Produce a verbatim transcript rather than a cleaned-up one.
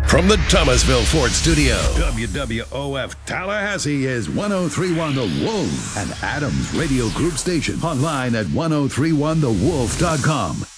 From the Thomasville Ford Studio, W W O F Tallahassee is one oh three point one The Wolf, an Adams Radio Group station. Online at ten thirty-one the wolf dot com.